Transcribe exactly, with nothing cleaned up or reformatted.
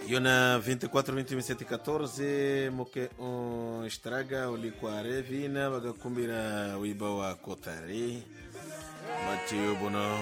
Yona vinte e quatro, vinte e sete, catorze moke on estraga ulikuwa revina bagakumbira wiba wa kotari Mathieu Bono